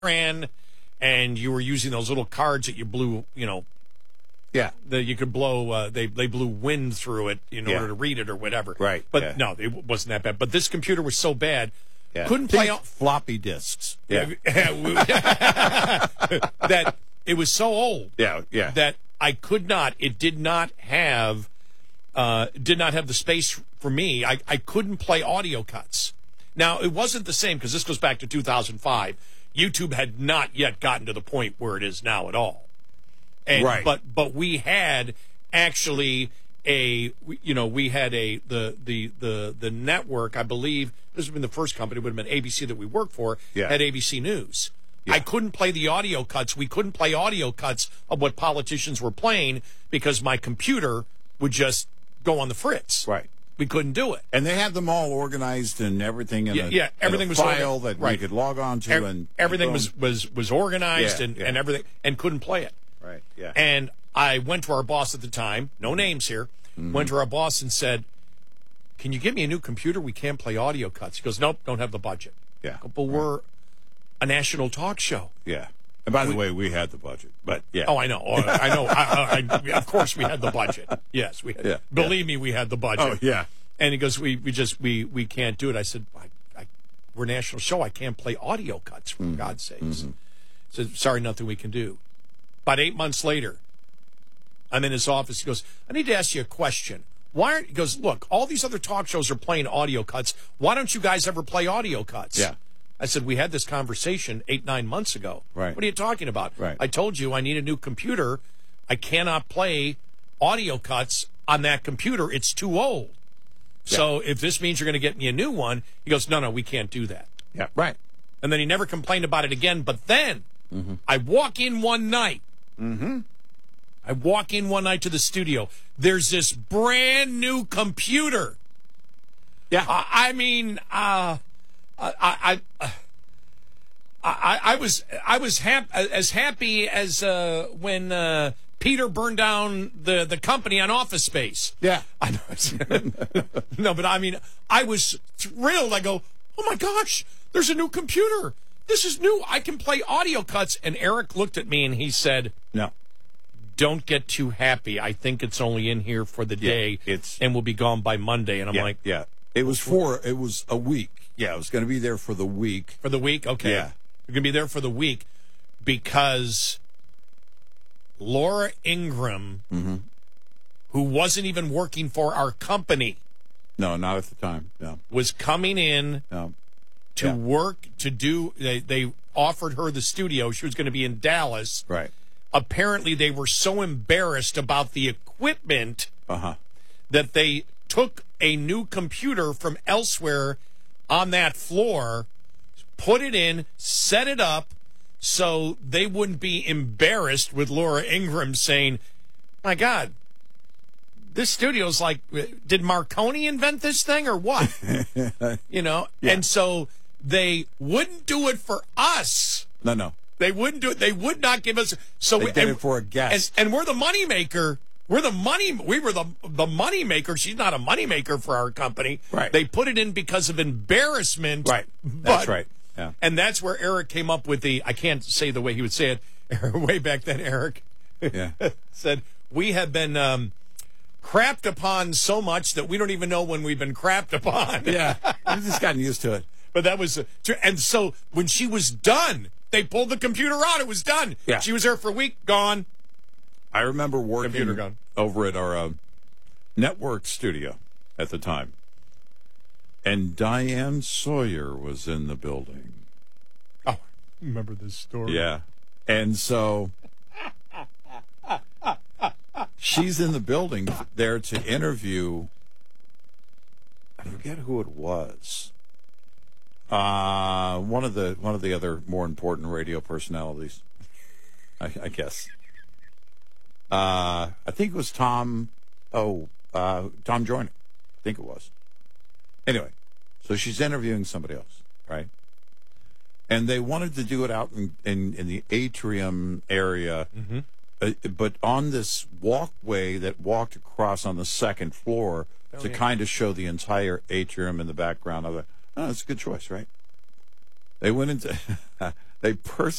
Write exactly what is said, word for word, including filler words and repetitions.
ran, and you were using those little cards that you blew, you know, Yeah. that you could blow. Uh, they they blew wind through it in Yeah. order to read it or whatever. Right, But yeah. no, it wasn't that bad. But this computer was so bad, Yeah. couldn't Think play on floppy disks. Yeah. that it was so old. Yeah. Yeah. That I could not. It did not have. Uh, did not have the space for me. I, I couldn't play audio cuts. Now, it wasn't the same because this goes back to two thousand five. YouTube had not yet gotten to the point where it is now at all. And, Right. But but we had actually a you know we had a the the the the network. I believe this would have been the first company. It would have been A B C that we worked for. Yeah. Had A B C News. Yeah. I couldn't play the audio cuts. We couldn't play audio cuts of what politicians were playing because my computer would just go on the fritz. Right. We couldn't do it. And they had them all organized and everything in Yeah, a, yeah, everything in a was file organ- that right. you could log on to. Ev- and everything and was, was was organized Yeah, and, yeah. and everything, and couldn't play it. Right. Yeah. And I went to our boss at the time, no names here, Mm-hmm. went to our boss and said, "Can you give me a new computer? We can't play audio cuts." He goes, "Nope, don't have the budget." Yeah. I go, but we're a national talk show. Yeah. And by the way, we had the budget, but yeah. Oh, I know. Oh, I know. I, I, I, of course, we had the budget. Yes, we had. Yeah, Believe me, we had the budget. Oh, yeah. And he goes, "We we just we we can't do it." I said, I, I, "We're a national show. I can't play audio cuts for Mm-hmm. God's sakes." So sorry, nothing we can do. About eight months later, I'm in his office. He goes, "I need to ask you a question. Why aren't?" He goes, "Look, all these other talk shows are playing audio cuts. Why don't you guys ever play audio cuts?" Yeah. I said, "We had this conversation eight, nine months ago. Right. What are you talking about?" Right. I told you I need a new computer. I cannot play audio cuts on that computer. It's too old. So if this means you're going to get me a new one, he goes, no, no, we can't do that. Yeah. Right. And then he never complained about it again. But then Mm-hmm. I walk in one night. Mm-hmm. I walk in one night to the studio. There's this brand new computer. Yeah. I, I mean, uh, I, I, I, I, I was, I was hap- as happy as uh, when uh, Peter burned down the, the company on Office Space. Yeah. I know. No, but I mean, I was thrilled. I go, oh my gosh, there's a new computer. This is new. I can play audio cuts. And Eric looked at me and he said, No. don't get too happy. I think it's only in here for the Yeah, day. it's- and will be gone by Monday. And I'm Yeah. like, yeah. It was for, it was a week. Yeah. It was going to be there for the week. for the week? Okay. Yeah. You're going to be there for the week because Laura Ingram, Mm-hmm. who wasn't even working for our company, No, not at the time. No. was coming in No. to Yeah. work to do they, they offered her the studio. She was going to be in Dallas. Right. Apparently they were so embarrassed about the equipment Uh-huh. that they took a new computer from elsewhere on that floor, put it in, set it up so they wouldn't be embarrassed with Laura Ingram saying, my God, this studio's like, did Marconi invent this thing or what? You know? Yeah. And so they wouldn't do it for us. No, no. They wouldn't do it. They would not give us. So They we, did and, it for a guest. and, and we're the money maker. We're the money. We were the the money maker. She's not a money maker for our company. Right. They put it in because of embarrassment. Right. But- That's right. Yeah. And that's where Eric came up with the. I can't say the way he would say it. Way back then, Eric Yeah. said we have been um, crapped upon so much that we don't even know when we've been crapped upon. Yeah. I've just gotten used to it. But that was, uh, and so when she was done, they pulled the computer out. It was done. Yeah. She was there for a week, gone. I remember working Computer gone. over at our uh, network studio at the time. And Diane Sawyer was in the building. Oh, remember this story? Yeah. And so she's in the building there to interview, I forget who it was. Uh, one of the one of the other more important radio personalities, I, I guess. Uh, I think it was Tom. Oh, uh, Tom Joyner. I think it was. Anyway, so she's interviewing somebody else, right? And they wanted to do it out in in, in the atrium area, Mm-hmm. uh, but on this walkway that walked across on the second floor Oh, to yeah. kind of show the entire atrium in the background of it. Oh, that's a good choice, right? They went into They pers-